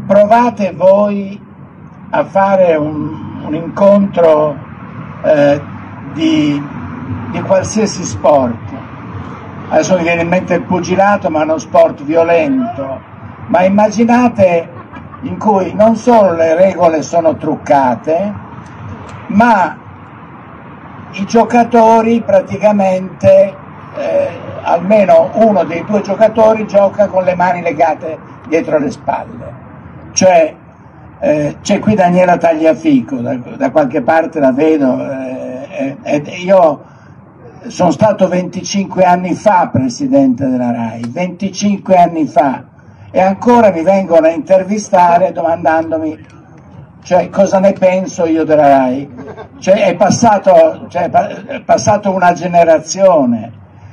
provate voi a fare un incontro di qualsiasi sport. Adesso mi viene in mente il pugilato, ma è uno sport violento, ma immaginate in cui non solo le regole sono truccate, ma i giocatori praticamente, almeno uno dei due giocatori gioca con le mani legate dietro le spalle. Cioè c'è qui Daniela Tagliafico, da qualche parte la vedo, io sono stato 25 anni fa presidente della RAI, 25 anni fa, e ancora mi vengono a intervistare domandandomi, cioè, cosa ne penso io della RAI. Cioè, è passato una generazione,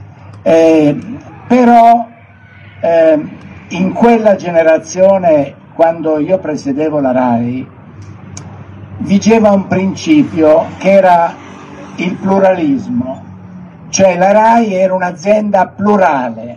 però in quella generazione, quando io presiedevo la RAI, vigeva un principio che era il pluralismo, cioè la RAI era un'azienda plurale,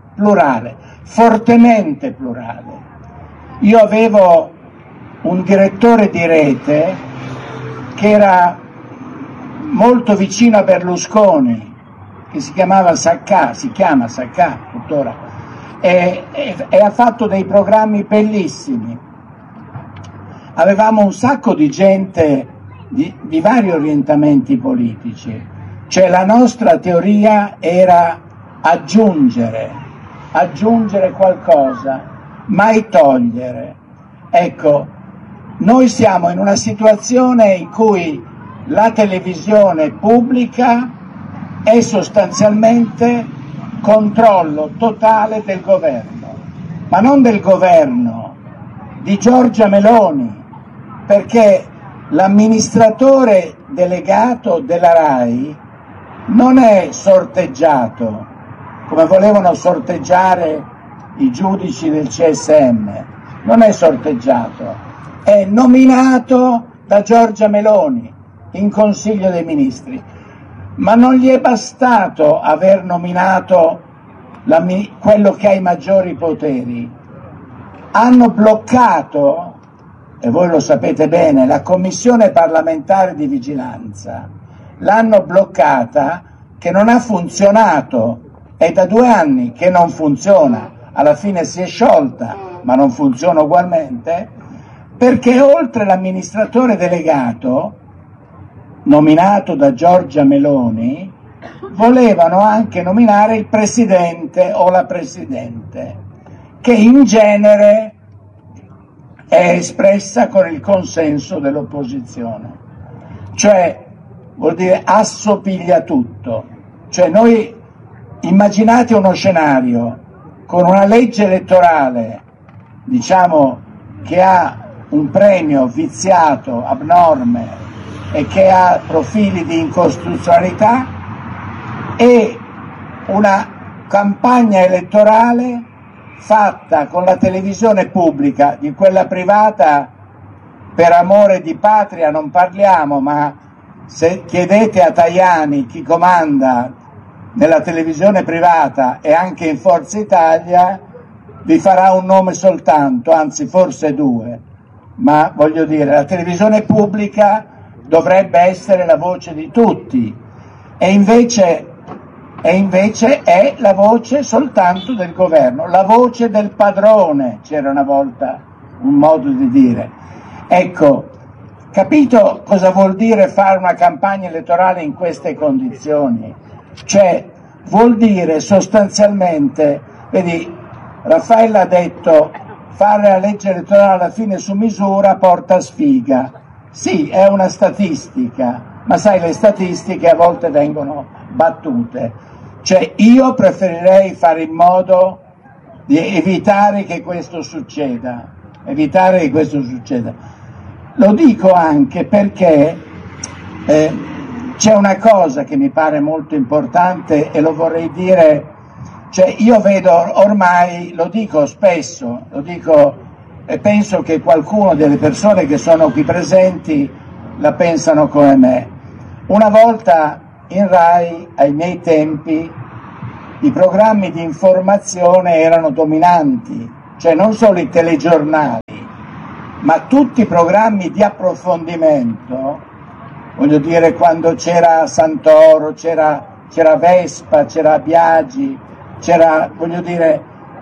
fortemente plurale. Io avevo un direttore di rete che era molto vicino a Berlusconi, che si chiama Saccà tuttora, e ha fatto dei programmi bellissimi. Avevamo un sacco di gente di vari orientamenti politici, cioè la nostra teoria era aggiungere qualcosa, mai togliere. Ecco, noi siamo in una situazione in cui la televisione pubblica è sostanzialmente controllo totale del governo, ma non del governo di Giorgia Meloni, perché l'amministratore delegato della RAI non è sorteggiato come volevano sorteggiare i giudici del CSM, non è sorteggiato, è nominato da Giorgia Meloni in Consiglio dei Ministri, ma non gli è bastato aver nominato quello che ha i maggiori poteri. Hanno bloccato, e voi lo sapete bene, la Commissione parlamentare di vigilanza, l'hanno bloccata, che non ha funzionato, è da 2 anni che non funziona, alla fine si è sciolta, ma non funziona ugualmente, perché oltre l'amministratore delegato, nominato da Giorgia Meloni, volevano anche nominare il presidente o la presidente, che in genere è espressa con il consenso dell'opposizione, cioè vuol dire assopiglia tutto. Cioè noi, immaginate uno scenario con una legge elettorale, diciamo, che ha un premio viziato, abnorme, e che ha profili di incostituzionalità, e una campagna elettorale fatta con la televisione pubblica. Di quella privata, per amore di patria non parliamo, ma se chiedete a Tajani chi comanda nella televisione privata e anche in Forza Italia, vi farà un nome soltanto, anzi forse 2, ma voglio dire, la televisione pubblica dovrebbe essere la voce di tutti, e invece è la voce soltanto del governo, la voce del padrone, c'era una volta un modo di dire. Ecco, capito cosa vuol dire fare una campagna elettorale in queste condizioni? Cioè, vuol dire sostanzialmente, vedi, Raffaella ha detto, fare la legge elettorale alla fine su misura porta sfiga. Sì, è una statistica, ma sai, le statistiche a volte vengono battute. Cioè, io preferirei fare in modo di evitare che questo succeda, Lo dico anche perché c'è una cosa che mi pare molto importante e lo vorrei dire, cioè io vedo ormai, lo dico spesso, e penso che qualcuno delle persone che sono qui presenti la pensano come me. Una volta in RAI, ai miei tempi, i programmi di informazione erano dominanti, cioè non solo i telegiornali, ma tutti i programmi di approfondimento, voglio dire, quando c'era Santoro, c'era Vespa, c'era Biagi, c'era, voglio dire,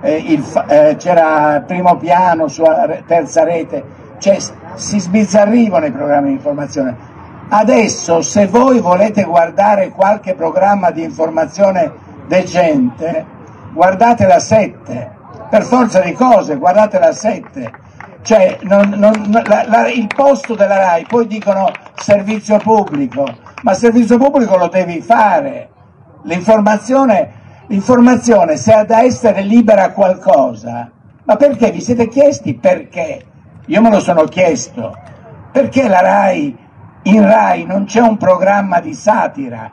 c'era Primo Piano su Terza Rete, cioè si sbizzarrivano i programmi di informazione. Adesso, se voi volete guardare qualche programma di informazione decente, guardate la 7, per forza di cose, guardate la 7. Cioè, il posto della RAI, poi dicono servizio pubblico, ma servizio pubblico lo devi fare. L'informazione se ha da essere libera qualcosa, ma perché? Vi siete chiesti perché? Io me lo sono chiesto. Perché la RAI, in RAI non c'è un programma di satira?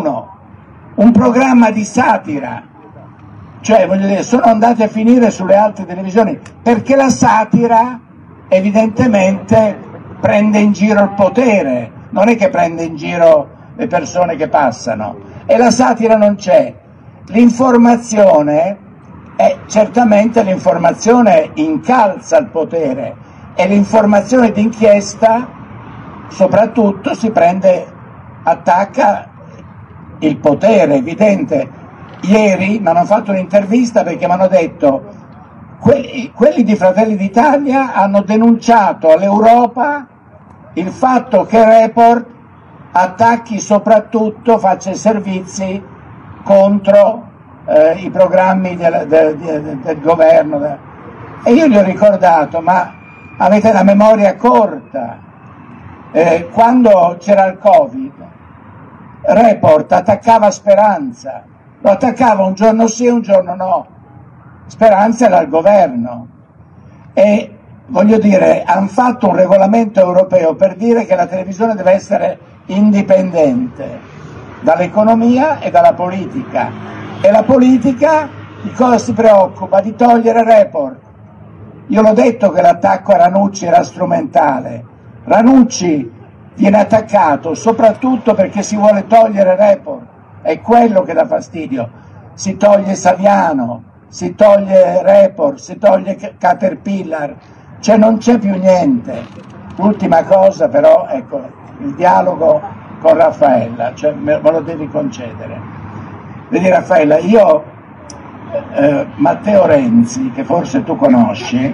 Un programma di satira. Cioè, voglio dire, sono andate a finire sulle altre televisioni, perché la satira evidentemente prende in giro il potere, non è che prende in giro le persone che passano, e la satira non c'è. L'informazione, certamente l'informazione incalza il potere, e l'informazione d'inchiesta soprattutto attacca il potere, evidente. Ieri mi hanno fatto un'intervista perché mi hanno detto quelli di Fratelli d'Italia hanno denunciato all'Europa il fatto che Report attacchi soprattutto, faccia i servizi contro i programmi del governo. E io gli ho ricordato, ma avete la memoria corta. Quando c'era il Covid, Report attaccava Speranza, lo attaccava un giorno sì e un giorno no. Speranza era il governo, e voglio dire, hanno fatto un regolamento europeo per dire che la televisione deve essere indipendente dall'economia e dalla politica, e la politica di cosa si preoccupa? Di togliere Report. Io l'ho detto che l'attacco a Ranucci era strumentale. Ranucci viene attaccato soprattutto perché si vuole togliere Report, è quello che dà fastidio. Si toglie Saviano, si toglie Report, si toglie Caterpillar, cioè non c'è più niente. L'ultima cosa però, ecco, il dialogo con Raffaella, cioè me lo devi concedere. Vedi Raffaella, io Matteo Renzi, che forse tu conosci,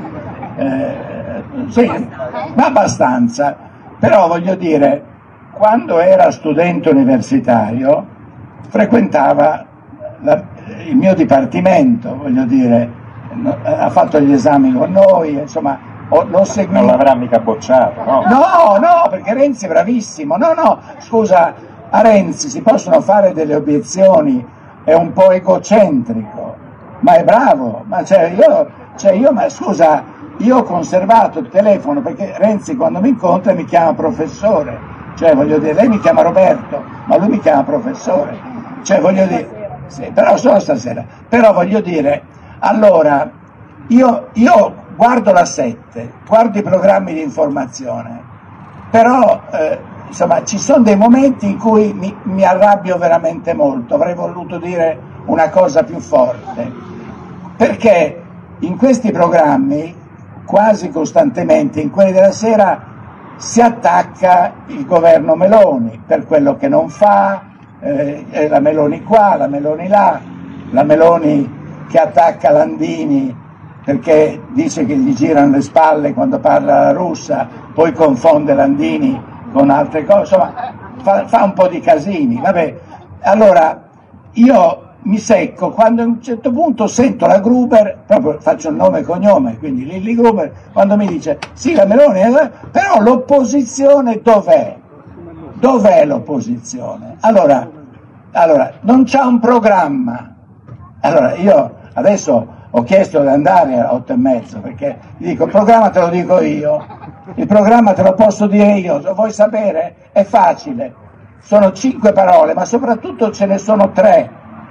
sì, ma abbastanza, però voglio dire, quando era studente universitario frequentava il mio dipartimento, voglio dire, ha fatto gli esami con noi, insomma, lo seguivo. Non l'avrà mica bocciato, no? No, perché Renzi è bravissimo. No, scusa, a Renzi si possono fare delle obiezioni, è un po' egocentrico, ma è bravo. Ma scusa, io ho conservato il telefono perché Renzi quando mi incontra mi chiama professore, cioè voglio dire, lei mi chiama Roberto, ma lui mi chiama professore, cioè voglio dire. Sì, però solo stasera. Però voglio dire, allora, io guardo la 7, guardo i programmi di informazione, però insomma ci sono dei momenti in cui mi arrabbio veramente molto, avrei voluto dire una cosa più forte, perché in questi programmi, quasi costantemente, in quelli della sera, si attacca il governo Meloni per quello che non fa, la Meloni qua, la Meloni là, la Meloni che attacca Landini perché dice che gli girano le spalle quando parla la russa, poi confonde Landini con altre cose, insomma fa un po' di casini, vabbè. Allora io mi secco quando a un certo punto sento la Gruber, proprio faccio il nome e cognome, quindi Lilli Gruber, quando mi dice sì la Meloni, però l'opposizione dov'è? Dov'è l'opposizione? Allora, non c'ha un programma. Allora, io adesso ho chiesto di andare a 8:30, perché gli dico, il programma te lo dico io, il programma te lo posso dire io, lo vuoi sapere? È facile, sono 5 parole, ma soprattutto ce ne sono 3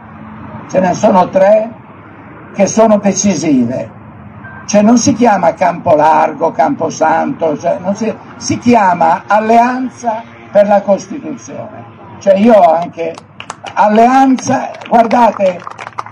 che sono decisive. Cioè non si chiama Campolargo, Camposanto, cioè si chiama Alleanza per la Costituzione. Cioè io ho anche alleanza, guardate,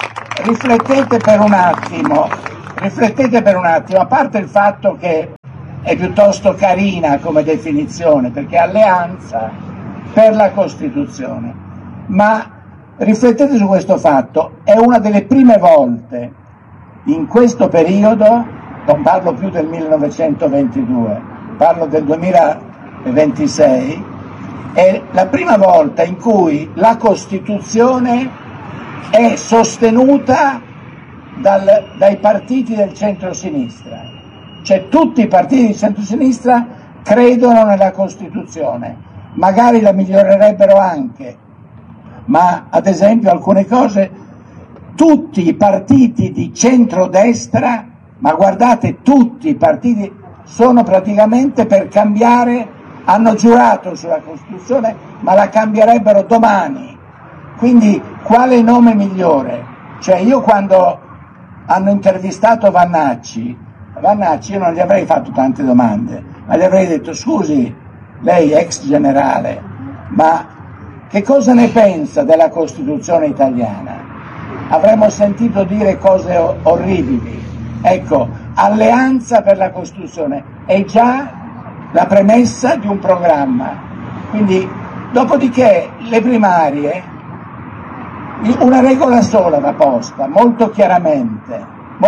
riflettete per un attimo, a parte il fatto che è piuttosto carina come definizione, perché è alleanza per la Costituzione. Ma riflettete su questo fatto, è una delle prime volte in questo periodo, non parlo più del 1922, parlo del 2026, è la prima volta in cui la Costituzione è sostenuta dai partiti del centro-sinistra. Cioè tutti i partiti di centro-sinistra credono nella Costituzione, magari la migliorerebbero anche, ma ad esempio alcune cose, tutti i partiti di centrodestra, ma guardate, tutti i partiti sono praticamente per cambiare, hanno giurato sulla Costituzione, ma la cambierebbero domani. Quindi quale nome migliore? Cioè io quando hanno intervistato Vannacci io non gli avrei fatto tante domande, ma gli avrei detto: scusi, lei ex generale, ma che cosa ne pensa della Costituzione italiana? Avremmo sentito dire cose orribili. Ecco, alleanza per la Costituzione è già la premessa di un programma. Quindi, dopodiché, le primarie, una regola sola va posta, molto chiaramente,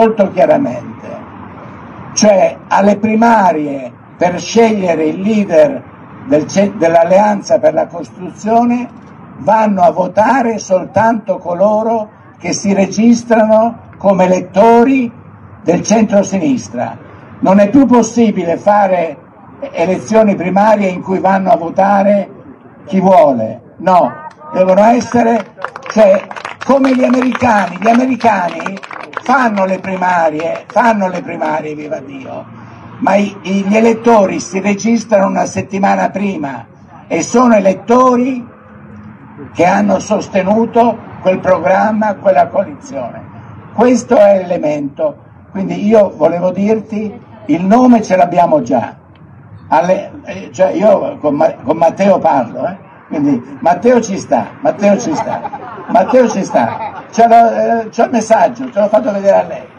cioè alle primarie per scegliere il leader dell'Alleanza per la Costituzione vanno a votare soltanto coloro che si registrano come elettori del centro-sinistra. Non è più possibile fare elezioni primarie in cui vanno a votare chi vuole, no, devono essere, cioè, come gli americani fanno le primarie, viva Dio, ma gli elettori si registrano una settimana prima e sono elettori che hanno sostenuto quel programma, quella coalizione. Questo è l'elemento. Quindi io volevo dirti, il nome ce l'abbiamo già. Cioè io con Matteo parlo, quindi Matteo ci sta. C'ho il messaggio, ce l'ho fatto vedere a lei.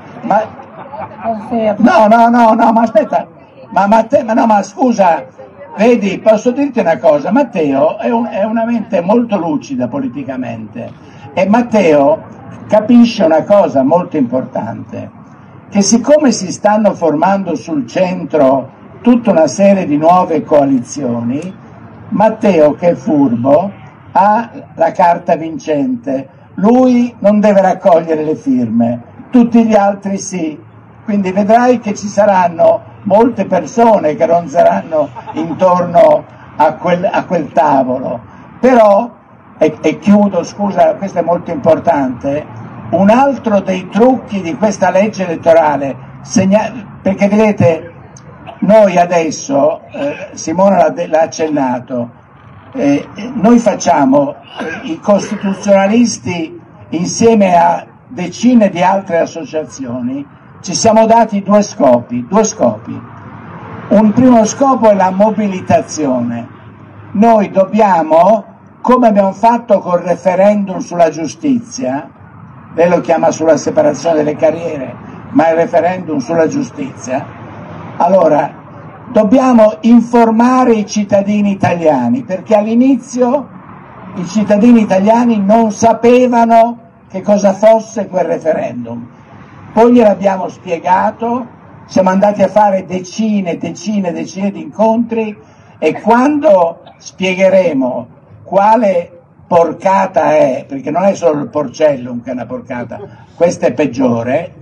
No, ma aspetta, ma scusa, vedi, posso dirti una cosa, Matteo è una mente molto lucida politicamente, e Matteo capisce una cosa molto importante, che siccome si stanno formando sul centro tutta una serie di nuove coalizioni, Matteo, che è furbo, ha la carta vincente. Lui non deve raccogliere le firme, tutti gli altri sì. Quindi vedrai che ci saranno molte persone che ronzeranno intorno a quel tavolo. Però, e chiudo, scusa, questo è molto importante, un altro dei trucchi di questa legge elettorale, perché vedete, noi adesso, Simona l'ha accennato, noi facciamo i costituzionalisti insieme a decine di altre associazioni, ci siamo dati due scopi. Un primo scopo è la mobilitazione. Noi dobbiamo, come abbiamo fatto col referendum sulla giustizia, lei lo chiama sulla separazione delle carriere, ma è il referendum sulla giustizia, allora dobbiamo informare i cittadini italiani, perché all'inizio i cittadini italiani non sapevano che cosa fosse quel referendum. Poi gliel'abbiamo spiegato, siamo andati a fare decine di incontri, e quando spiegheremo quale porcata è, perché non è solo il Porcellum che è una porcata, questa è peggiore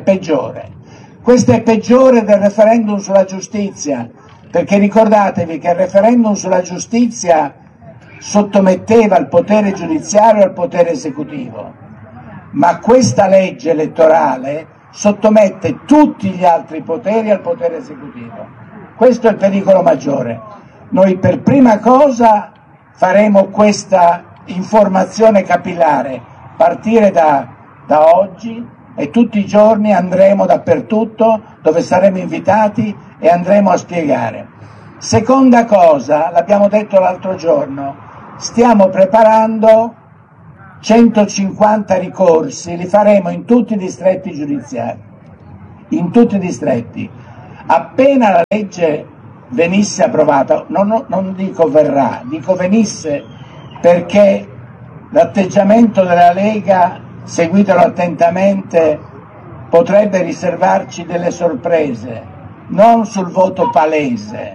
del referendum sulla giustizia, perché ricordatevi che il referendum sulla giustizia sottometteva il potere giudiziario al potere esecutivo, ma questa legge elettorale sottomette tutti gli altri poteri al potere esecutivo. Questo è il pericolo maggiore. Noi per prima cosa faremo questa informazione capillare, partire da oggi, e tutti i giorni andremo dappertutto dove saremo invitati e andremo a spiegare. Seconda cosa, l'abbiamo detto l'altro giorno, stiamo preparando 150 ricorsi, li faremo in tutti i distretti giudiziari, in tutti i distretti. appena la legge venisse approvata, non dico verrà, dico venisse, perché l'atteggiamento della Lega, seguitelo attentamente, potrebbe riservarci delle sorprese, non sul voto palese,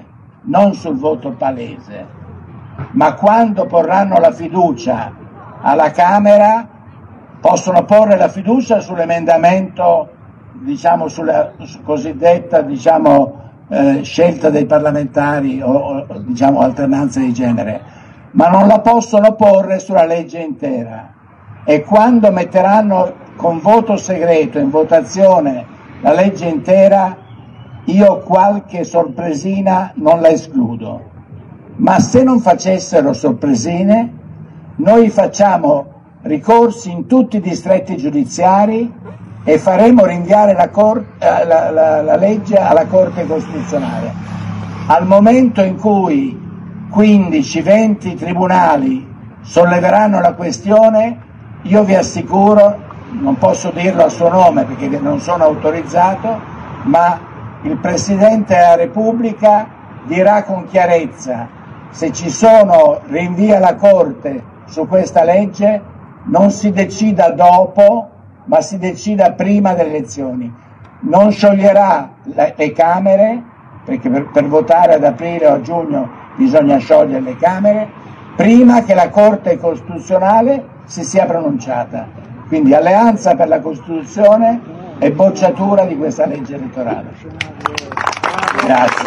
ma quando porranno la fiducia alla Camera, possono porre la fiducia sull'emendamento, diciamo sulla cosiddetta scelta dei parlamentari o diciamo alternanza di genere, ma non la possono porre sulla legge intera. E quando metteranno con voto segreto in votazione la legge intera, io qualche sorpresina non la escludo. Ma se non facessero sorpresine, noi facciamo ricorsi in tutti i distretti giudiziari e faremo rinviare la legge alla Corte Costituzionale. Al momento in cui 15-20 tribunali solleveranno la questione, io vi assicuro, non posso dirlo a suo nome perché non sono autorizzato, ma il Presidente della Repubblica dirà con chiarezza: se ci sono rinvii alla Corte su questa legge, non si decida dopo, ma si decida prima delle elezioni. Non scioglierà le Camere, perché per votare ad aprile o a giugno bisogna sciogliere le Camere, prima che la Corte Costituzionale si sia pronunciata. Quindi alleanza per la Costituzione e bocciatura di questa legge elettorale. Grazie.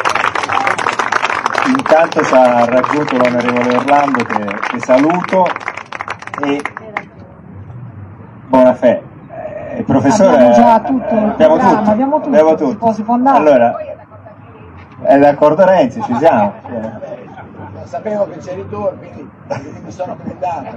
Intanto ci ha raggiunto l'onorevole Orlando, che saluto, e Bonafè. Professore, abbiamo già tutto il programma, abbiamo tutto. Si può andare. Allora, è d'accordo Renzi, ci siamo. Sapevo che c'eri tu, quindi mi sono blindato.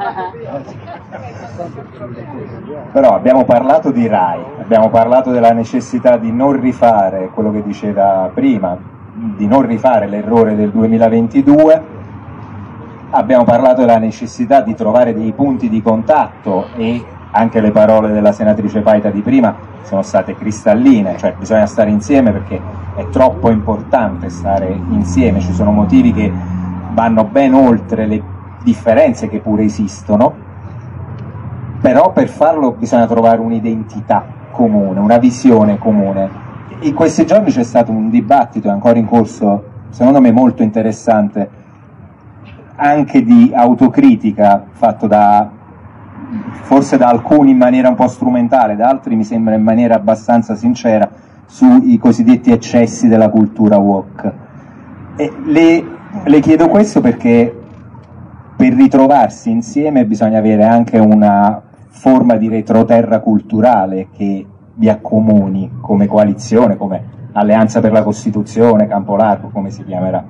Però abbiamo parlato di RAI, abbiamo parlato della necessità di non rifare quello che diceva prima, di non rifare l'errore del 2022, abbiamo parlato della necessità di trovare dei punti di contatto, e anche le parole della senatrice Paita di prima sono state cristalline, cioè bisogna stare insieme perché è troppo importante stare insieme, ci sono motivi che vanno ben oltre le differenze che pure esistono, però per farlo bisogna trovare un'identità comune, una visione comune. In questi giorni c'è stato un dibattito, è ancora in corso, secondo me molto interessante, anche di autocritica, fatto forse da alcuni in maniera un po' strumentale, da altri mi sembra in maniera abbastanza sincera, sui cosiddetti eccessi della cultura woke. E le chiedo questo perché per ritrovarsi insieme bisogna avere anche una forma di retroterra culturale che vi accomuni come coalizione, come alleanza per la Costituzione, campo largo, come si chiamerà.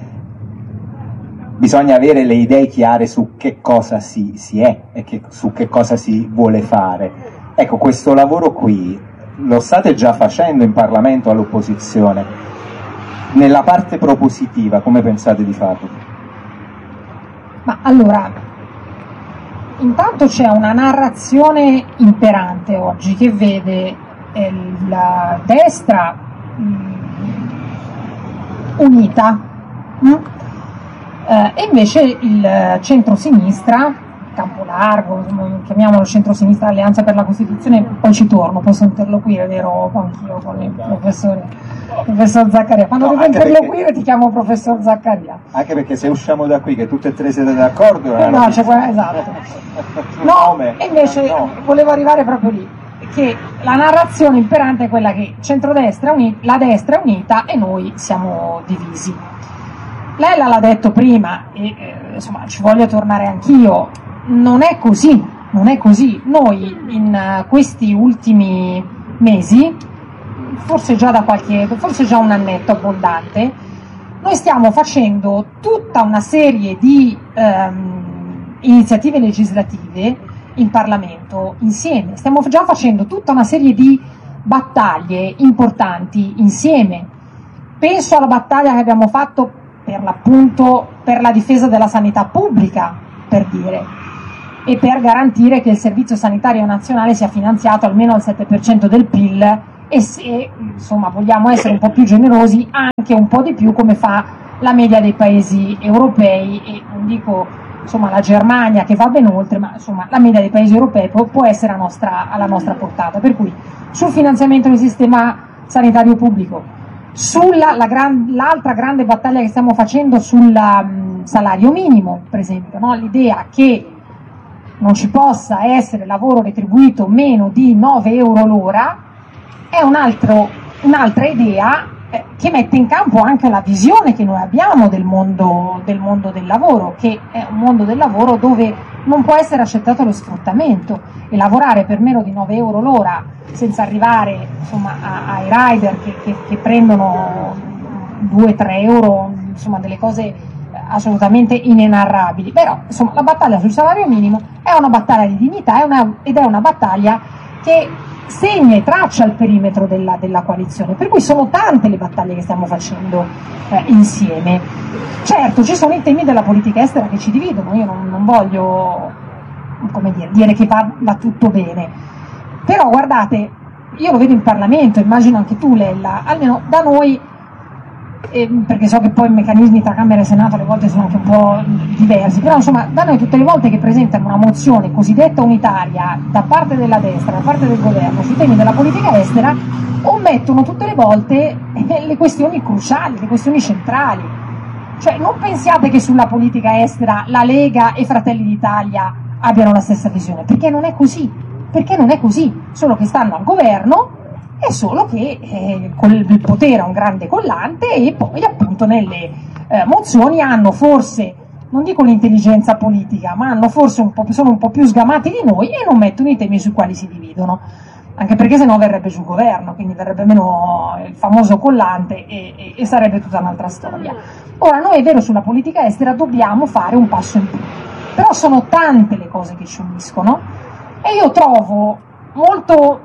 Bisogna avere le idee chiare su che cosa si è e su che cosa si vuole fare. Ecco, questo lavoro qui lo state già facendo in Parlamento all'opposizione. Nella parte propositiva, come pensate di farlo? Ma allora, intanto c'è una narrazione imperante oggi che vede la destra unita e invece il centro-sinistra, campo largo, chiamiamolo centro-sinistra, alleanza per la Costituzione, poi ci torno, posso interloquire, vero, anch'io con il professor Zaccaria. Quando devo interloquire ti chiamo professor Zaccaria. Anche perché se usciamo da qui che tutte e tre siete d'accordo, esatto. No, e invece volevo arrivare proprio lì, che la narrazione imperante è quella che centrodestra la destra è unita e noi siamo divisi. Lei l'ha detto prima e insomma ci voglio tornare anch'io, non è così. Noi in questi ultimi mesi, forse già un annetto abbondante, noi stiamo facendo tutta una serie di iniziative legislative in Parlamento insieme, stiamo già facendo tutta una serie di battaglie importanti insieme. Penso alla battaglia che abbiamo fatto per l'appunto per la difesa della sanità pubblica, per dire, e per garantire che il Servizio Sanitario Nazionale sia finanziato almeno al 7% del PIL e se insomma vogliamo essere un po' più generosi, anche un po' di più, come fa la media dei paesi europei, e non dico insomma la Germania, che va ben oltre, ma insomma la media dei paesi europei può essere alla nostra portata. Per cui sul finanziamento del sistema sanitario pubblico, l'altra grande battaglia che stiamo facendo sul salario minimo, per esempio, no? L'idea che non ci possa essere lavoro retribuito meno di 9 euro l'ora è un'altra idea che mette in campo anche la visione che noi abbiamo del mondo del lavoro, che è un mondo del lavoro dove non può essere accettato lo sfruttamento, e lavorare per meno di 9 euro l'ora senza arrivare insomma ai rider che prendono 2-3 euro, insomma delle cose assolutamente inenarrabili. Però insomma la battaglia sul salario minimo è una battaglia di dignità ed è una battaglia che segna e traccia il perimetro della coalizione, per cui sono tante le battaglie che stiamo facendo insieme. Certo, ci sono i temi della politica estera che ci dividono, io non voglio, come dire che va tutto bene, però guardate, io lo vedo in Parlamento, immagino anche tu, Lella, almeno da noi, perché so che poi i meccanismi tra Camera e Senato alle volte sono anche un po' diversi, però insomma da noi tutte le volte che presentano una mozione cosiddetta unitaria da parte della destra, da parte del governo sui temi della politica estera, omettono tutte le volte le questioni cruciali, le questioni centrali. Cioè non pensiate che sulla politica estera la Lega e Fratelli d'Italia abbiano la stessa visione, perché non è così, solo che stanno al governo, è solo che il potere ha un grande collante, e poi appunto nelle mozioni hanno forse, non dico l'intelligenza politica, ma sono un po' più sgamati di noi e non mettono i temi sui quali si dividono, anche perché sennò verrebbe sul governo, quindi verrebbe meno il famoso collante e sarebbe tutta un'altra storia. Ora, noi è vero, sulla politica estera dobbiamo fare un passo in più, però sono tante le cose che ci uniscono, e io trovo molto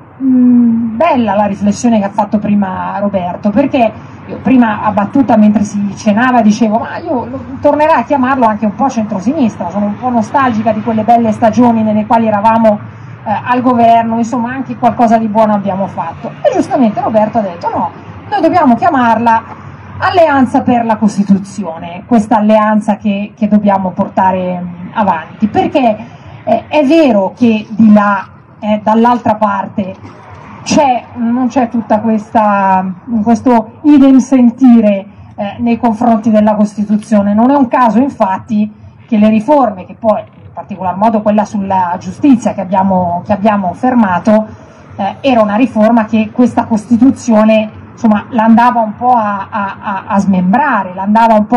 bella la riflessione che ha fatto prima Roberto, perché io prima a battuta mentre si cenava dicevo, ma io tornerei a chiamarlo anche un po' centrosinistra, sono un po' nostalgica di quelle belle stagioni nelle quali eravamo al governo, insomma anche qualcosa di buono abbiamo fatto. E giustamente Roberto ha detto no, noi dobbiamo chiamarla Alleanza per la Costituzione, questa alleanza che dobbiamo portare avanti, perché è vero che di là dall'altra parte non c'è tutta questo idem sentire nei confronti della Costituzione. Non è un caso infatti che le riforme, che poi in particolar modo quella sulla giustizia che abbiamo fermato, era una riforma che questa Costituzione insomma l'andava un po' a smembrare, andava un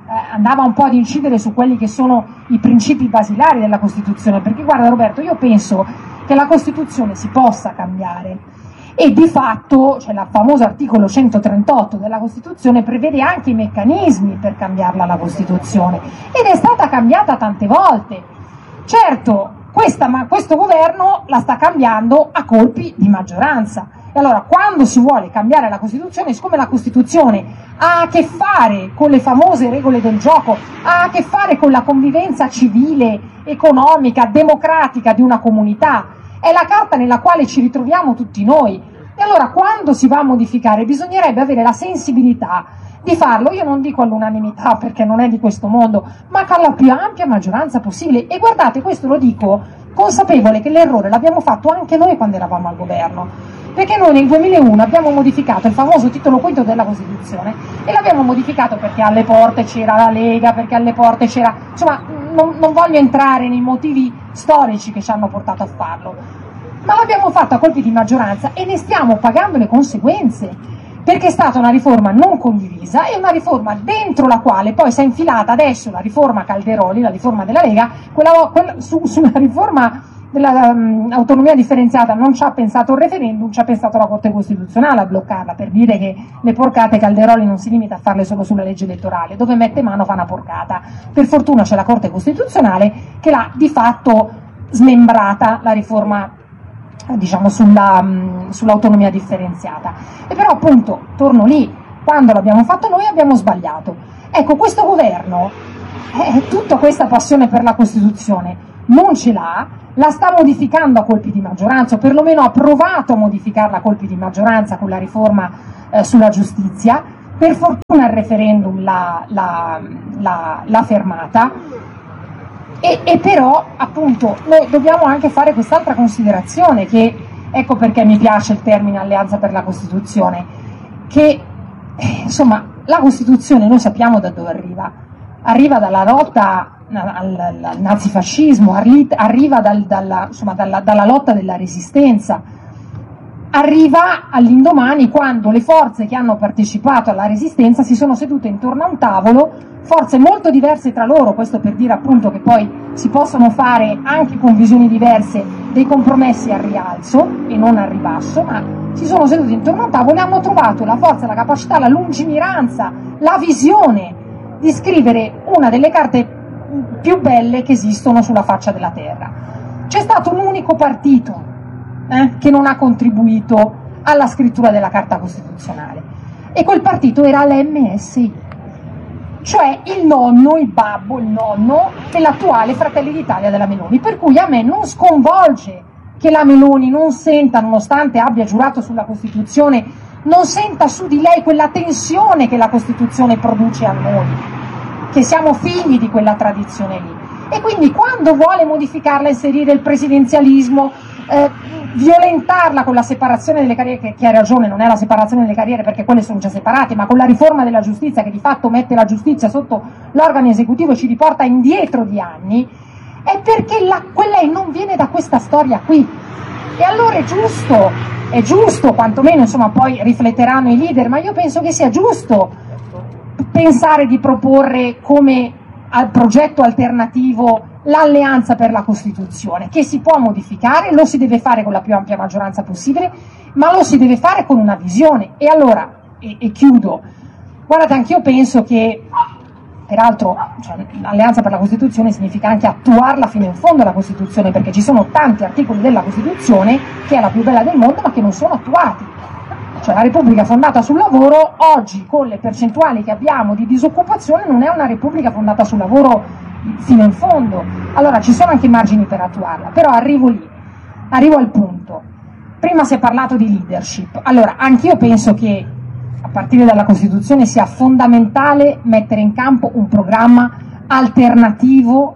po' ad incidere su quelli che sono i principi basilari della Costituzione, perché guarda Roberto, io penso che la Costituzione si possa cambiare, e di fatto il famoso articolo 138 della Costituzione prevede anche i meccanismi per cambiarla la Costituzione, ed è stata cambiata tante volte. Certo, questo governo la sta cambiando a colpi di maggioranza. E allora quando si vuole cambiare la Costituzione, siccome la Costituzione ha a che fare con le famose regole del gioco, ha a che fare con la convivenza civile, economica, democratica di una comunità, è la carta nella quale ci ritroviamo tutti noi, e allora quando si va a modificare bisognerebbe avere la sensibilità di farlo, io non dico all'unanimità perché non è di questo mondo, ma con la più ampia maggioranza possibile. E guardate, questo lo dico consapevole che l'errore l'abbiamo fatto anche noi quando eravamo al governo, perché noi nel 2001 abbiamo modificato il famoso titolo quinto della Costituzione, e l'abbiamo modificato perché alle porte c'era la Lega, perché alle porte c'era, insomma non voglio entrare nei motivi storici che ci hanno portato a farlo, ma l'abbiamo fatto a colpi di maggioranza e ne stiamo pagando le conseguenze, perché è stata una riforma non condivisa, e una riforma dentro la quale poi si è infilata adesso la riforma Calderoli, la riforma della Lega, sulla riforma dell'autonomia differenziata non ci ha pensato il referendum, ci ha pensato la Corte Costituzionale a bloccarla, per dire che le porcate Calderoli non si limita a farle solo sulla legge elettorale, dove mette mano fa una porcata. Per fortuna c'è la Corte Costituzionale che l'ha di fatto smembrata la riforma, diciamo, sull'autonomia differenziata. E però appunto torno lì, quando l'abbiamo fatto noi abbiamo sbagliato. Ecco, questo governo, tutta questa passione per la Costituzione non ce l'ha, la sta modificando a colpi di maggioranza, o perlomeno ha provato a modificarla a colpi di maggioranza con la riforma sulla giustizia. Per fortuna il referendum l'ha fermata, e però appunto noi dobbiamo anche fare quest'altra considerazione, che ecco perché mi piace il termine alleanza per la Costituzione, che insomma la Costituzione noi sappiamo da dove arriva dalla lotta al nazifascismo, arriva dalla lotta della resistenza, arriva all'indomani, quando le forze che hanno partecipato alla resistenza si sono sedute intorno a un tavolo, forze molto diverse tra loro, questo per dire appunto che poi si possono fare anche con visioni diverse dei compromessi al rialzo e non al ribasso, ma si sono seduti intorno a un tavolo e hanno trovato la forza, la capacità, la lungimiranza, la visione di scrivere una delle carte più belle che esistono sulla faccia della terra. C'è stato un unico partito che non ha contribuito alla scrittura della Carta Costituzionale, e quel partito era l'MSI, cioè il nonno dell'attuale Fratelli d'Italia della Meloni, per cui a me non sconvolge che la Meloni non senta, nonostante abbia giurato sulla Costituzione, non senta su di lei quella tensione che la Costituzione produce a noi, che siamo figli di quella tradizione lì. E quindi quando vuole modificarla, inserire il presidenzialismo, violentarla con la separazione delle carriere, che ha ragione, non è la separazione delle carriere perché quelle sono già separate, ma con la riforma della giustizia che di fatto mette la giustizia sotto l'organo esecutivo e ci riporta indietro di anni, è perché lei non viene da questa storia qui. E allora è giusto, quantomeno, insomma, poi rifletteranno i leader, ma io penso che sia giusto pensare di proporre come al progetto alternativo l'alleanza per la Costituzione, che si può modificare, lo si deve fare con la più ampia maggioranza possibile, ma lo si deve fare con una visione. E allora, e chiudo, guardate, anch'io penso che, peraltro, l'alleanza per la Costituzione significa anche attuarla fino in fondo la Costituzione, perché ci sono tanti articoli della Costituzione, che è la più bella del mondo, ma che non sono attuati. Cioè la Repubblica fondata sul lavoro, oggi con le percentuali che abbiamo di disoccupazione, non è una Repubblica fondata sul lavoro fino in fondo. Allora ci sono anche margini per attuarla, però arrivo al punto. Prima si è parlato di leadership. Allora, anch'io penso che a partire dalla Costituzione sia fondamentale mettere in campo un programma alternativo,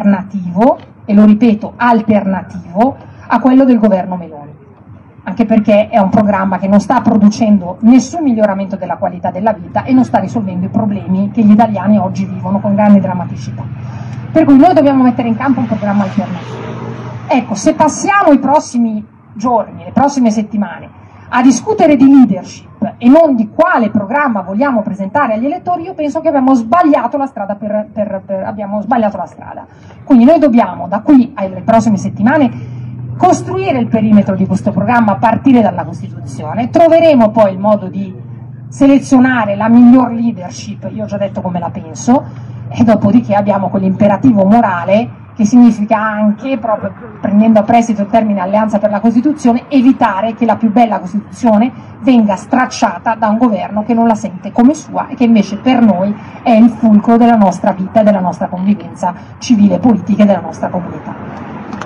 e lo ripeto, alternativo a quello del governo Meloni. Anche perché è un programma che non sta producendo nessun miglioramento della qualità della vita e non sta risolvendo i problemi che gli italiani oggi vivono con grande drammaticità. Per cui noi dobbiamo mettere in campo un programma alternativo. Ecco, se passiamo i prossimi giorni, le prossime settimane, a discutere di leadership e non di quale programma vogliamo presentare agli elettori, io penso che abbiamo sbagliato la strada. Abbiamo sbagliato la strada. Quindi noi dobbiamo, da qui alle prossime settimane, costruire il perimetro di questo programma a partire dalla Costituzione. Troveremo poi il modo di selezionare la miglior leadership, io ho già detto come la penso, e dopodiché abbiamo quell'imperativo morale che significa anche, proprio prendendo a prestito il termine alleanza per la Costituzione, evitare che la più bella Costituzione venga stracciata da un governo che non la sente come sua e che invece per noi è il fulcro della nostra vita e della nostra convivenza civile e politica e della nostra comunità.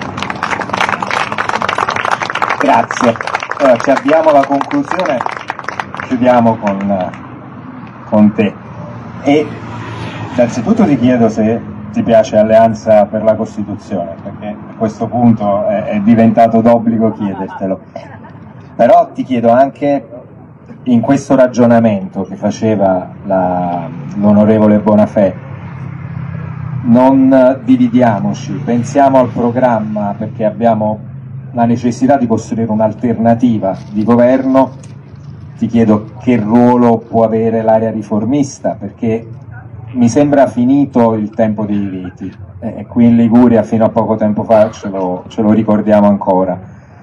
Grazie. Allora, ci avviamo alla conclusione, chiudiamo con te. E innanzitutto ti chiedo se ti piace Alleanza per la Costituzione, perché a questo punto è diventato d'obbligo chiedertelo. Però ti chiedo anche, in questo ragionamento che faceva l'onorevole Bonafè, non dividiamoci, pensiamo al programma, perché abbiamo la necessità di costruire un'alternativa di governo. Ti chiedo che ruolo può avere l'area riformista, perché mi sembra finito il tempo dei veti, qui in Liguria fino a poco tempo fa ce lo ricordiamo ancora,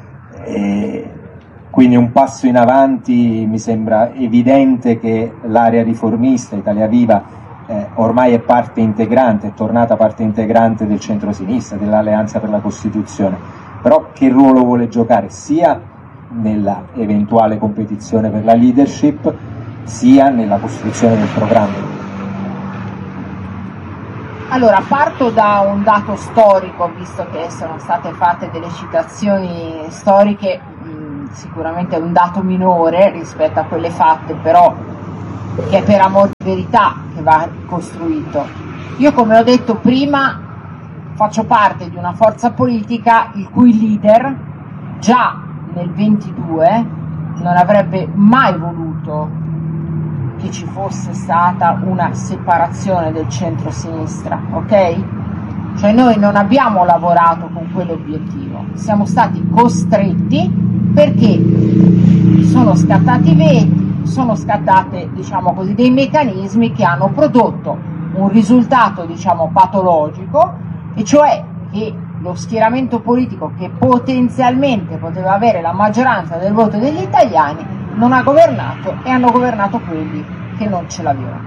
quindi un passo in avanti. Mi sembra evidente che l'area riformista, Italia Viva, ormai è parte integrante, è tornata parte integrante del centro-sinistra, dell'Alleanza per la Costituzione. Però che ruolo vuole giocare sia nella eventuale competizione per la leadership, sia nella costruzione del programma? Allora, parto da un dato storico, visto che sono state fatte delle citazioni storiche, sicuramente è un dato minore rispetto a quelle fatte, però che è per amor di verità che va costruito. Io, come ho detto prima, faccio parte di una forza politica il cui leader già nel 22 non avrebbe mai voluto che ci fosse stata una separazione del centro-sinistra, ok? Cioè noi non abbiamo lavorato con quell'obiettivo, siamo stati costretti perché sono scattati veti, sono scattate, diciamo così, dei meccanismi che hanno prodotto un risultato, diciamo, patologico, e cioè che lo schieramento politico che potenzialmente poteva avere la maggioranza del voto degli italiani non ha governato, e hanno governato quelli che non ce l'avevano.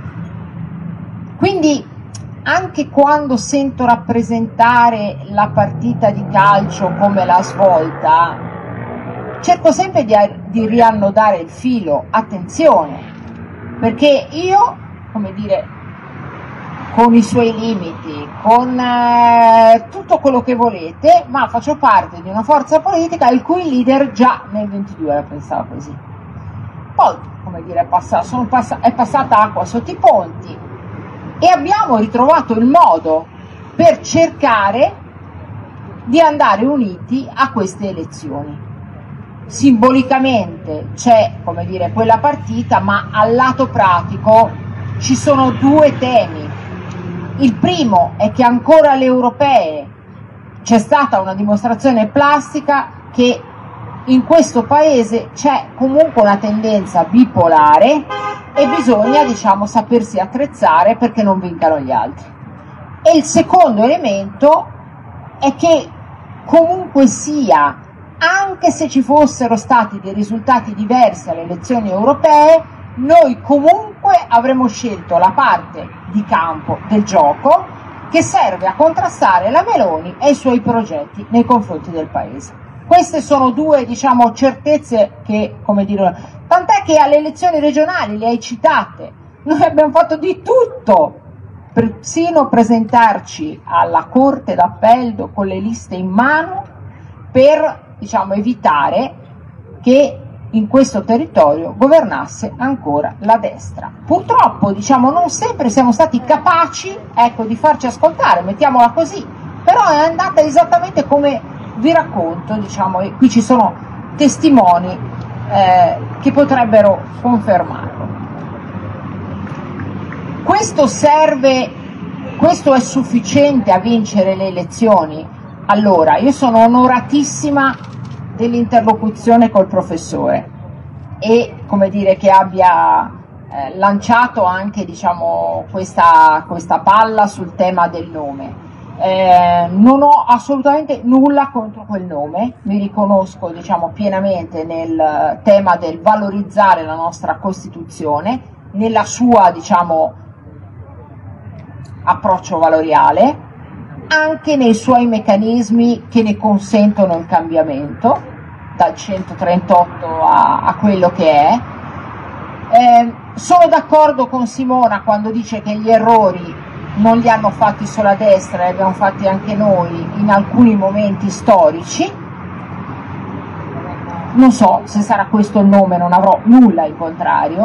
Quindi anche quando sento rappresentare la partita di calcio come la svolta, cerco sempre di riannodare il filo, attenzione, perché io, come dire, con i suoi limiti, con tutto quello che volete, ma faccio parte di una forza politica il cui leader già nel 22 la pensava così. Poi, come dire, è passata acqua sotto i ponti e abbiamo ritrovato il modo per cercare di andare uniti a queste elezioni. Simbolicamente c'è, come dire, quella partita, ma al lato pratico ci sono due temi. Il primo è che ancora alle europee c'è stata una dimostrazione plastica che in questo paese c'è comunque una tendenza bipolare e bisogna, diciamo, sapersi attrezzare perché non vincano gli altri. E il secondo elemento è che comunque sia, anche se ci fossero stati dei risultati diversi alle elezioni europee, noi comunque avremmo scelto la parte di campo del gioco che serve a contrastare la Meloni e i suoi progetti nei confronti del Paese. Queste sono due, diciamo, certezze che, come dire, tant'è che alle elezioni regionali le hai citate, noi abbiamo fatto di tutto, persino presentarci alla Corte d'Appello con le liste in mano per, diciamo, evitare che in questo territorio governasse ancora la destra. Purtroppo, diciamo, non sempre siamo stati capaci, ecco, di farci ascoltare, mettiamola così, però è andata esattamente come vi racconto, diciamo, e qui ci sono testimoni che potrebbero confermarlo. Questo è sufficiente a vincere le elezioni? Allora, io sono onoratissima dell'interlocuzione col professore e, come dire, che abbia lanciato anche, diciamo, questa palla sul tema del nome. Non ho assolutamente nulla contro quel nome, mi riconosco, diciamo, pienamente nel tema del valorizzare la nostra Costituzione, nella sua, diciamo, approccio valoriale, anche nei suoi meccanismi che ne consentono il cambiamento, dal 138 a quello che è. Sono d'accordo con Simona quando dice che gli errori non li hanno fatti solo a destra, li abbiamo fatti anche noi in alcuni momenti storici. Non so se sarà questo il nome, non avrò nulla in contrario.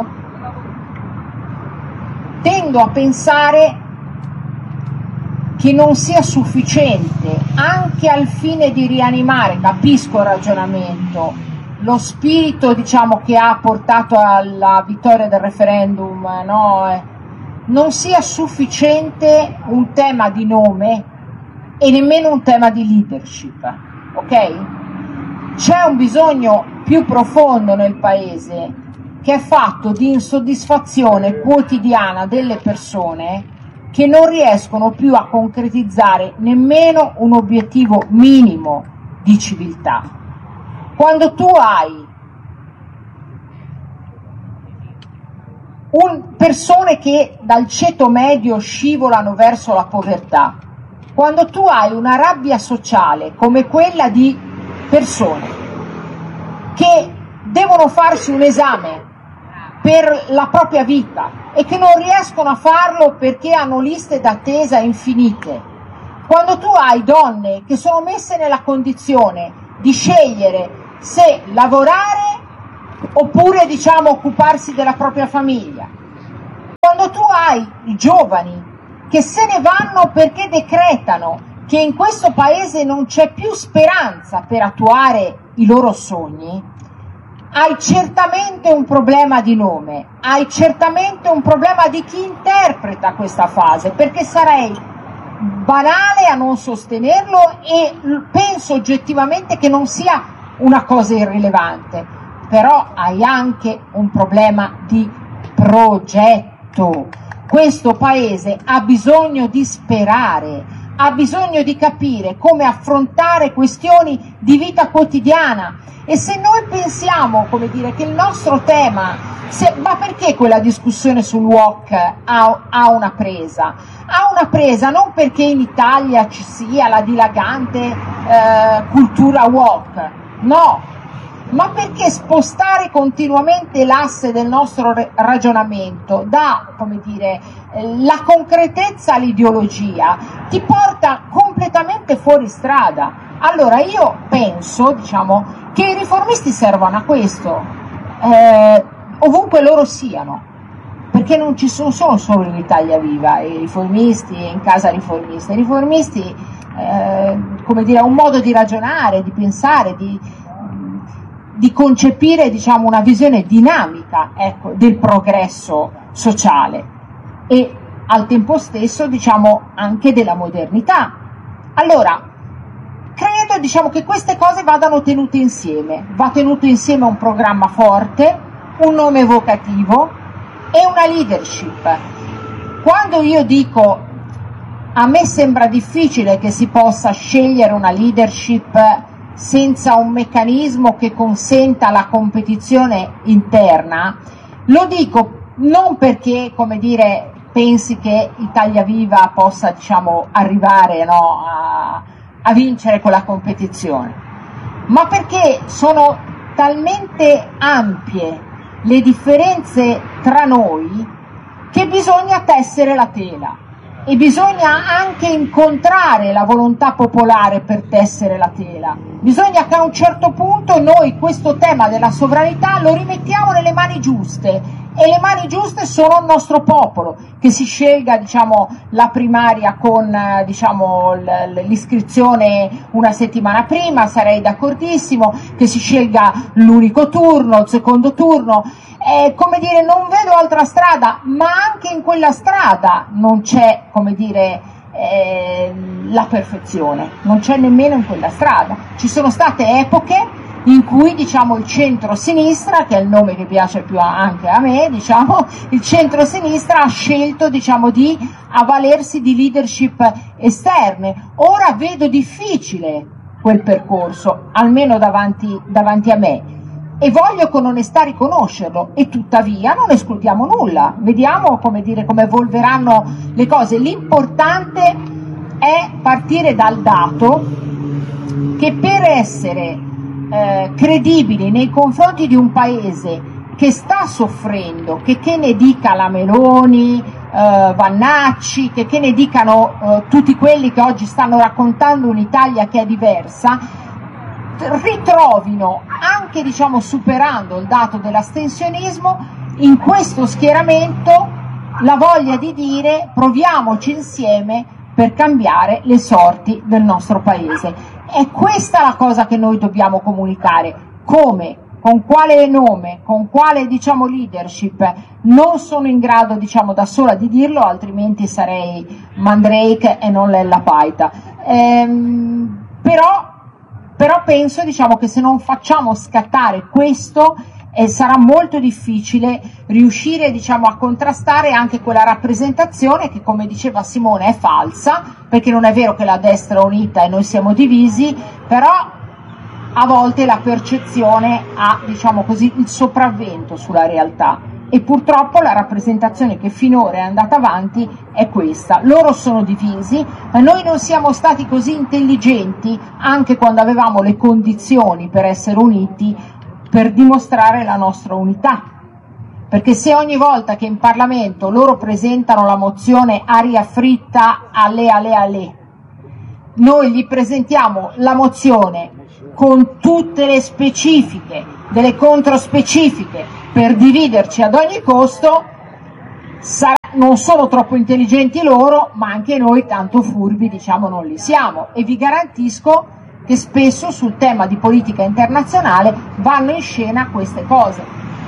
Tendo a pensare che non sia sufficiente, anche al fine di rianimare, capisco il ragionamento, lo spirito, diciamo, che ha portato alla vittoria del referendum, no? Non sia sufficiente un tema di nome e nemmeno un tema di leadership, ok? C'è un bisogno più profondo nel Paese che è fatto di insoddisfazione quotidiana delle persone che non riescono più a concretizzare nemmeno un obiettivo minimo di civiltà. Quando tu hai persone che dal ceto medio scivolano verso la povertà, quando tu hai una rabbia sociale come quella di persone che devono farsi un esame per la propria vita e che non riescono a farlo perché hanno liste d'attesa infinite. Quando tu hai donne che sono messe nella condizione di scegliere se lavorare oppure diciamo occuparsi della propria famiglia, quando tu hai i giovani che se ne vanno perché decretano che in questo paese non c'è più speranza per attuare i loro sogni, hai certamente un problema di nome, hai certamente un problema di chi interpreta questa fase, perché sarei banale a non sostenerlo e penso oggettivamente che non sia una cosa irrilevante, però hai anche un problema di progetto. Questo paese ha bisogno di sperare, ha bisogno di capire come affrontare questioni di vita quotidiana. E se noi pensiamo, come dire, che il nostro tema, ma perché quella discussione sul wok ha una presa? Ha una presa non perché in Italia ci sia la dilagante cultura wok, no, ma perché spostare continuamente l'asse del nostro ragionamento da, come dire, la concretezza all'ideologia ti porta completamente fuori strada. Allora io penso, diciamo, che i riformisti servano a questo, ovunque loro siano, perché non ci sono solo in Italia Viva i riformisti e in casa riformista. I riformisti, come dire, un modo di ragionare, di pensare, di concepire, diciamo, una visione dinamica, ecco, del progresso sociale e al tempo stesso, diciamo, anche della modernità. Allora, credo, diciamo, che queste cose vadano tenute insieme. Va tenuto insieme un programma forte, un nome evocativo e una leadership. Quando io dico a me sembra difficile che si possa scegliere una leadership senza un meccanismo che consenta la competizione interna, lo dico non perché, come dire, pensi che Italia Viva possa, diciamo, arrivare, no, a vincere quella competizione, ma perché sono talmente ampie le differenze tra noi che bisogna tessere la tela e bisogna anche incontrare la volontà popolare per tessere la tela. Bisogna che a un certo punto noi questo tema della sovranità lo rimettiamo nelle mani giuste, e le mani giuste sono il nostro popolo, che si scelga, diciamo, la primaria con, diciamo, l'iscrizione una settimana prima, sarei d'accordissimo, che si scelga l'unico turno, il secondo turno, come dire, non vedo altra strada, ma anche in quella strada non c'è, come dire, la perfezione, non c'è nemmeno in quella strada. Ci sono state epoche in cui, diciamo, il centro-sinistra, che è il nome che piace più anche a me, diciamo, il centro-sinistra ha scelto, diciamo, di avvalersi di leadership esterne. Ora vedo difficile quel percorso, almeno davanti a me, e voglio con onestà riconoscerlo, e tuttavia non escludiamo nulla. Vediamo, come dire, come evolveranno le cose. L'importante è partire dal dato che per essere credibili nei confronti di un paese che sta soffrendo, che ne dica la Meloni, Vannacci, che ne dicano tutti quelli che oggi stanno raccontando un'Italia che è diversa, ritrovino, anche, diciamo, superando il dato dell'astensionismo, in questo schieramento la voglia di dire proviamoci insieme per cambiare le sorti del nostro paese. È questa la cosa che noi dobbiamo comunicare. Come? Con quale nome? Con quale, diciamo, leadership? Non sono in grado, diciamo, da sola di dirlo, altrimenti sarei Mandrake e non Lella Paita. Però penso, diciamo, che se non facciamo scattare questo, sarà molto difficile riuscire, diciamo, a contrastare anche quella rappresentazione che, come diceva Simone, è falsa, perché non è vero che la destra è unita e noi siamo divisi, però a volte la percezione ha, diciamo così, il sopravvento sulla realtà, e purtroppo la rappresentazione che finora è andata avanti è questa. Loro sono divisi, ma noi non siamo stati così intelligenti, anche quando avevamo le condizioni per essere uniti, per dimostrare la nostra unità. perché se ogni volta che in Parlamento loro presentano la mozione aria fritta alle, noi gli presentiamo la mozione con tutte le specifiche, delle controspecifiche, per dividerci ad ogni costo, non sono troppo intelligenti loro, ma anche noi tanto furbi non li siamo, e vi garantisco che spesso sul tema di politica internazionale vanno in scena queste cose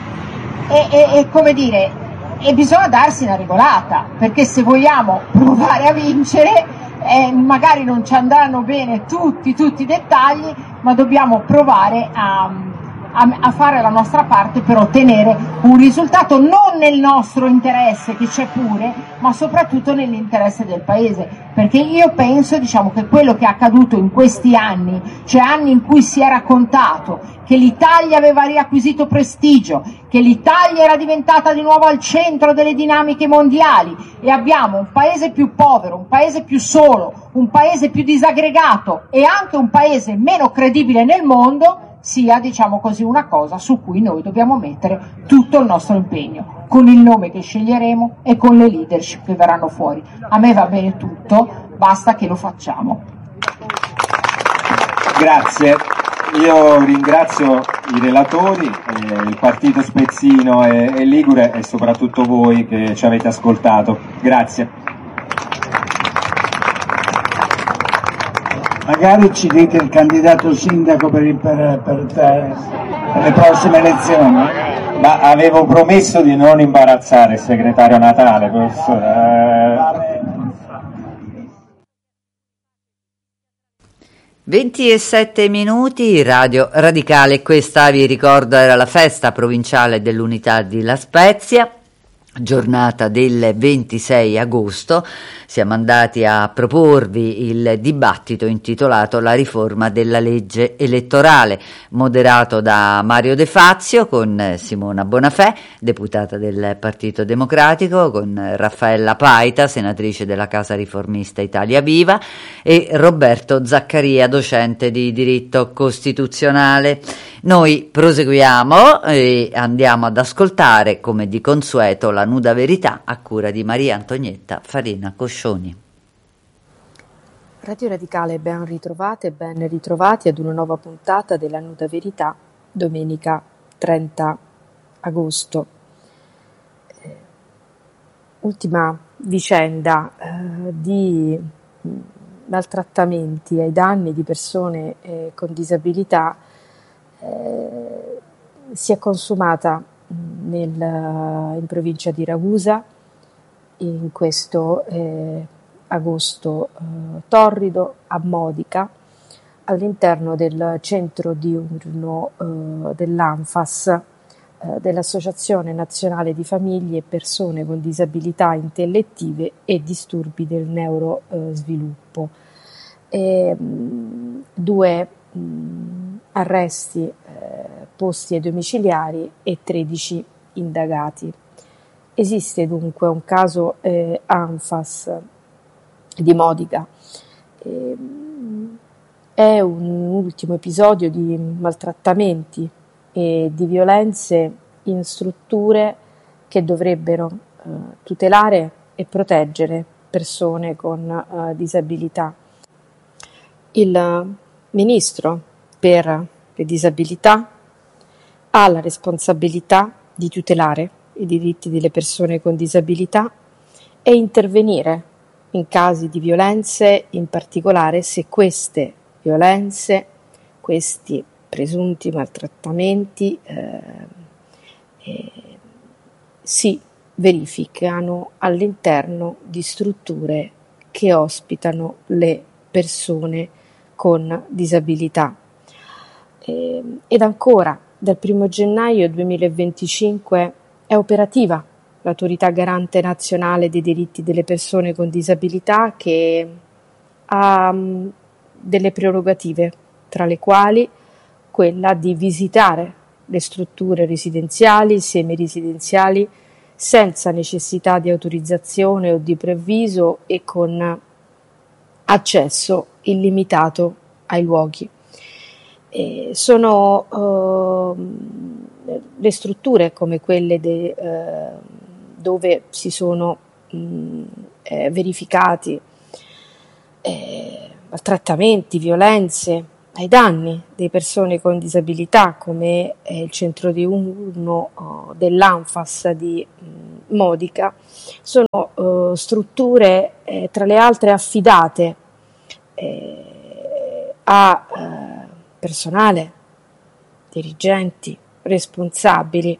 e bisogna darsi una regolata, perché se vogliamo provare a vincere magari non ci andranno bene tutti i dettagli, ma dobbiamo provare a fare la nostra parte per ottenere un risultato non nel nostro interesse, che c'è pure, ma soprattutto nell'interesse del Paese, perché io penso che quello che è accaduto in questi anni, cioè anni in cui si è raccontato che l'Italia aveva riacquisito prestigio, che l'Italia era diventata di nuovo al centro delle dinamiche mondiali e abbiamo un paese più povero, un paese più solo, un paese più disaggregato e anche un paese meno credibile nel mondo, sia una cosa su cui noi dobbiamo mettere tutto il nostro impegno, con il nome che sceglieremo e con le leadership che verranno fuori. A me va bene tutto, basta che lo facciamo. Grazie, io ringrazio i relatori, il partito spezzino e ligure e soprattutto voi che ci avete ascoltato. Grazie. Magari ci dite il candidato sindaco per le prossime elezioni. Ma avevo promesso di non imbarazzare il segretario Natale, professore. 27 Radio Radicale, questa vi ricordo era la festa provinciale dell'Unità di La Spezia, giornata del 26 agosto. Siamo andati a proporvi il dibattito intitolato La riforma della legge elettorale, moderato da Mario De Fazio con Simona Bonafè, deputata del Partito Democratico, con Raffaella Paita, senatrice della Casa Riformista Italia Viva, e Roberto Zaccaria, docente di diritto costituzionale. Noi proseguiamo e andiamo ad ascoltare, come di consueto, La nuda verità a cura di Maria Antonietta Farina Coscioni. Radio Radicale, ben ritrovate e ben ritrovati ad una nuova puntata della Nuda Verità, domenica 30 agosto. Ultima vicenda di maltrattamenti ai danni di persone con disabilità si è consumata in provincia di Ragusa in questo agosto torrido a Modica, all'interno del centro diurno dell'ANFAS, dell'Associazione Nazionale di Famiglie e Persone con Disabilità Intellettive e Disturbi del Neurosviluppo. 2 arresti posti ai domiciliari e 13 indagati. Esiste dunque un caso ANFAS di Modica. È un ultimo episodio di maltrattamenti e di violenze in strutture che dovrebbero tutelare e proteggere persone con disabilità. Il Ministro per le disabilità ha la responsabilità di tutelare i diritti delle persone con disabilità e intervenire in casi di violenze, in particolare se queste violenze, questi presunti maltrattamenti si verificano all'interno di strutture che ospitano le persone con disabilità. Ed ancora, dal 1 gennaio 2025 è operativa l'Autorità Garante Nazionale dei Diritti delle Persone con Disabilità, che ha delle prerogative, tra le quali quella di visitare le strutture residenziali, semiresidenziali, senza necessità di autorizzazione o di preavviso e con accesso illimitato ai luoghi. Sono le strutture come quelle dove si sono verificati maltrattamenti, violenze ai danni di persone con disabilità, come il centro diurno dell'Anfas di Modica, sono strutture tra le altre affidate a personale, dirigenti, responsabili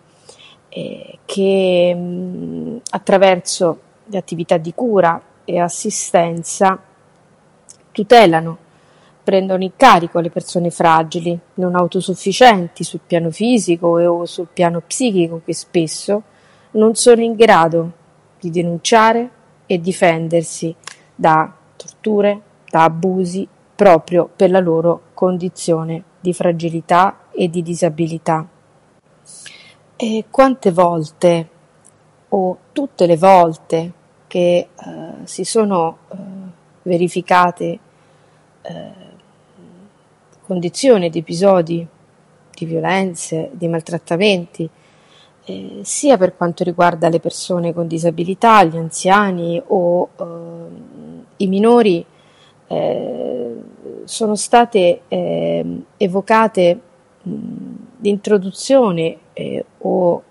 che attraverso le attività di cura e assistenza tutelano, prendono in carico le persone fragili, non autosufficienti sul piano fisico o sul piano psichico, che spesso non sono in grado di denunciare e difendersi da torture, da abusi, proprio per la loro condizione di fragilità e di disabilità. E quante volte, o tutte le volte che si sono verificate condizioni ed episodi di violenze, di maltrattamenti, sia per quanto riguarda le persone con disabilità, gli anziani o i minori, sono state evocate l'introduzione o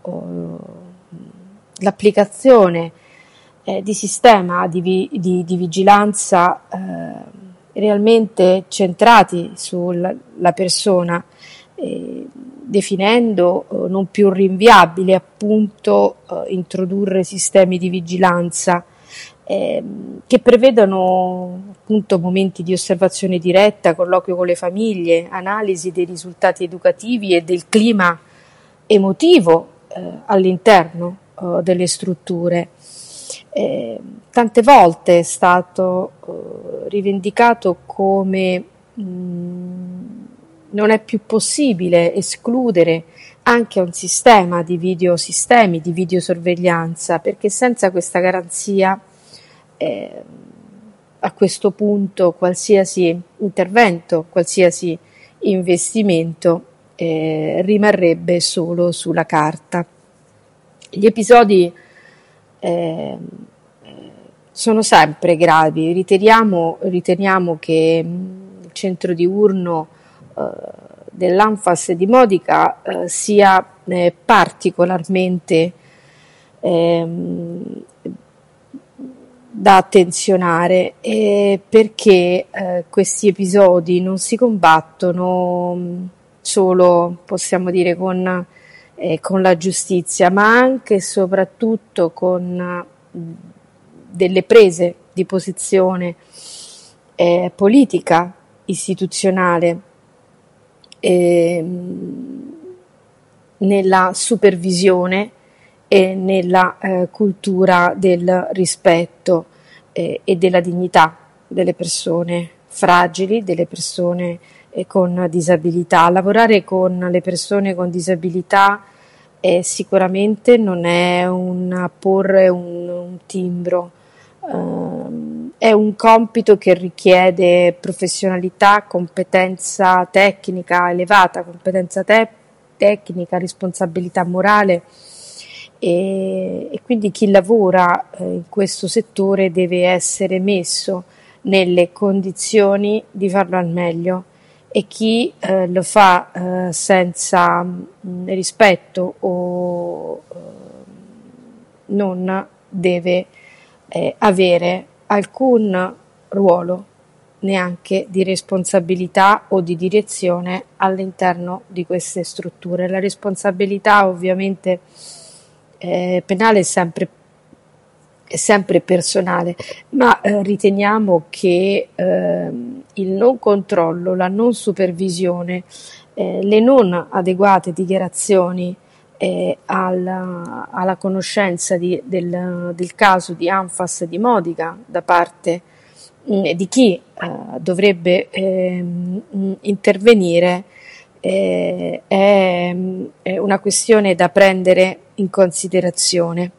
l'applicazione di sistema di vigilanza realmente centrati sulla persona, definendo non più rinviabile appunto introdurre sistemi di vigilanza che prevedano appunto momenti di osservazione diretta, colloquio con le famiglie, analisi dei risultati educativi e del clima emotivo all'interno delle strutture. Tante volte è stato rivendicato come non è più possibile escludere anche un sistema di videosistemi, di videosorveglianza, perché senza questa garanzia a questo punto qualsiasi intervento, qualsiasi investimento rimarrebbe solo sulla carta. Gli episodi sono sempre gravi. Riteniamo che il centro diurno dell'Anfas di Modica sia particolarmente da attenzionare, perché questi episodi non si combattono solo, possiamo dire, con la giustizia, ma anche e soprattutto con delle prese di posizione politica, istituzionale, nella supervisione e nella cultura del rispetto e della dignità delle persone fragili, delle persone con disabilità. Lavorare con le persone con disabilità sicuramente non è un porre un timbro, è un compito che richiede professionalità, competenza tecnica elevata, competenza tecnica, responsabilità morale, e quindi chi lavora in questo settore deve essere messo nelle condizioni di farlo al meglio, e chi lo fa senza rispetto o non deve avere alcun ruolo neanche di responsabilità o di direzione all'interno di queste strutture. La responsabilità ovviamente penale è sempre personale, ma riteniamo che il non controllo, la non supervisione, le non adeguate dichiarazioni alla conoscenza del caso di Anfas di Modica da parte di chi dovrebbe intervenire è una questione da prendere in considerazione.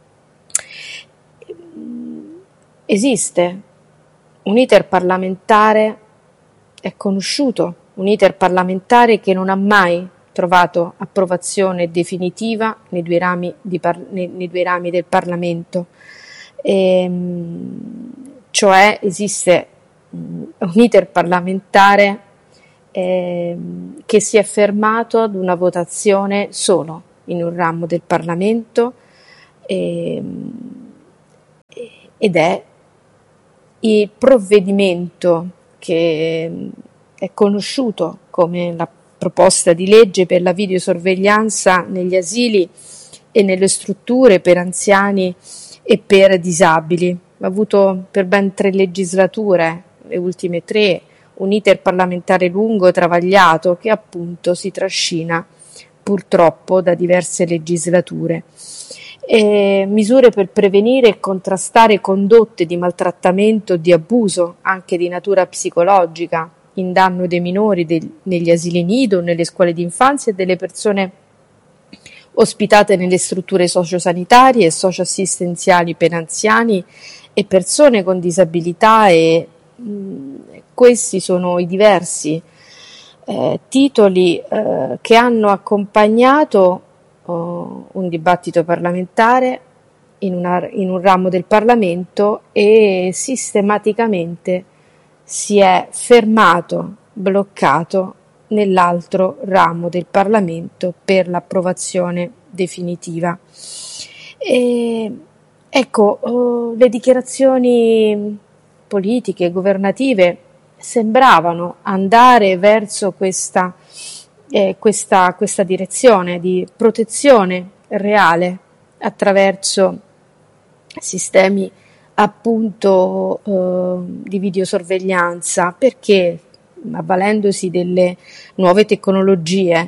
Esiste un iter parlamentare, è conosciuto un iter parlamentare che non ha mai trovato approvazione definitiva nei due rami del Parlamento. Cioè esiste un iter parlamentare che si è fermato ad una votazione solo in un ramo del Parlamento, ed è il provvedimento che è conosciuto come la proposta di legge per la videosorveglianza negli asili e nelle strutture per anziani e per disabili. Ha avuto per ben 3 legislature, le ultime 3, un iter parlamentare lungo e travagliato che appunto si trascina purtroppo da diverse legislature. Misure per prevenire e contrastare condotte di maltrattamento o di abuso, anche di natura psicologica, in danno dei minori negli asili nido, nelle scuole d'infanzia e delle persone ospitate nelle strutture sociosanitarie e socioassistenziali per anziani e persone con disabilità, e questi sono i diversi titoli che hanno accompagnato un dibattito parlamentare in un ramo del Parlamento, e sistematicamente si è fermato, bloccato nell'altro ramo del Parlamento per l'approvazione definitiva. Ecco, le dichiarazioni politiche, governative sembravano andare verso questa direzione di protezione reale attraverso sistemi appunto di videosorveglianza, perché avvalendosi delle nuove tecnologie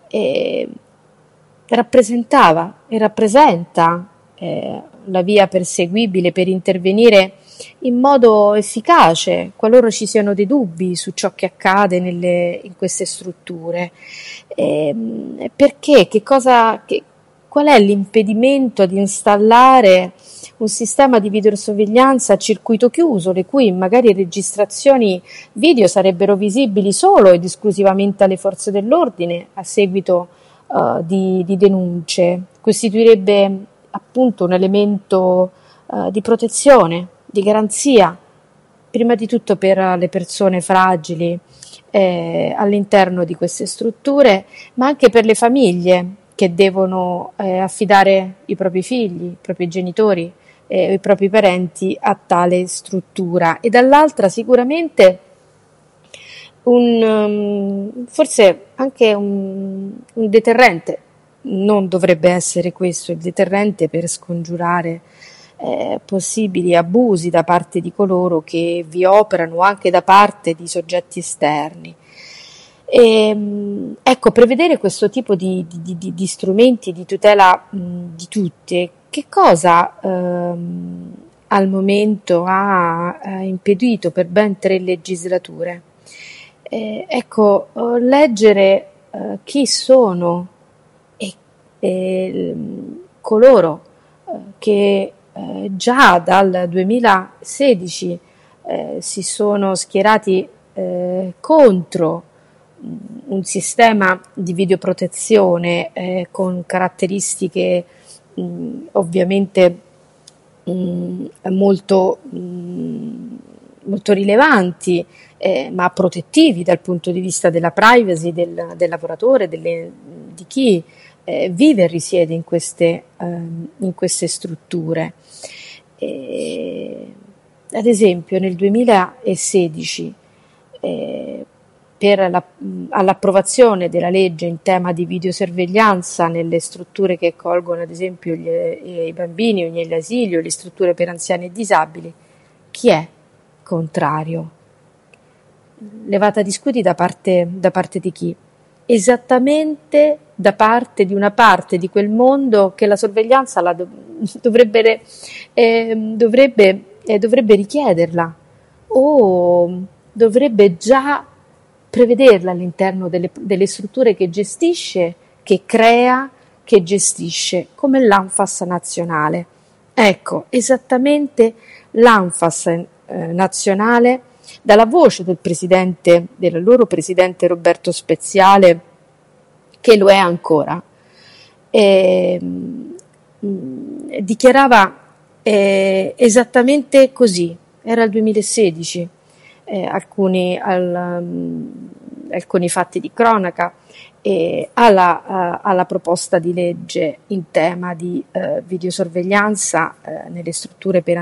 rappresentava e rappresenta la via perseguibile per intervenire in modo efficace qualora ci siano dei dubbi su ciò che accade in queste strutture. Perché? Qual è l'impedimento di installare un sistema di videosorveglianza a circuito chiuso, le cui magari registrazioni video sarebbero visibili solo ed esclusivamente alle forze dell'ordine a seguito di denunce? Costituirebbe appunto un elemento di protezione, di garanzia, prima di tutto per le persone fragili all'interno di queste strutture, ma anche per le famiglie che devono affidare i propri figli, i propri genitori, i propri parenti a tale struttura, e dall'altra sicuramente forse anche un deterrente. Non dovrebbe essere questo il deterrente per scongiurare possibili abusi da parte di coloro che vi operano, o anche da parte di soggetti esterni. Ecco, prevedere questo tipo di strumenti di tutela di tutti, che cosa al momento ha impedito per ben 3 legislature? Ecco, leggere chi sono coloro che già dal 2016 si sono schierati contro un sistema di videoprotezione con caratteristiche ovviamente molto rilevanti, ma protettivi dal punto di vista della privacy del lavoratore, di chi vive e risiede in queste strutture. Ad esempio nel 2016 all'approvazione della legge in tema di videosorveglianza nelle strutture che accolgono ad esempio i bambini o gli asili o le strutture per anziani e disabili, chi è contrario? Levata di scudi da parte di chi? Esattamente da parte di una parte di quel mondo che la sorveglianza dovrebbe richiederla, o dovrebbe già prevederla all'interno delle strutture che gestisce, che crea, che gestisce, come l'ANFAS nazionale. Ecco, esattamente l'ANFAS nazionale, dalla voce del loro presidente Roberto Speziale, che lo è ancora, dichiarava esattamente così, era il 2016, alcuni fatti di cronaca alla proposta di legge in tema di videosorveglianza nelle strutture penali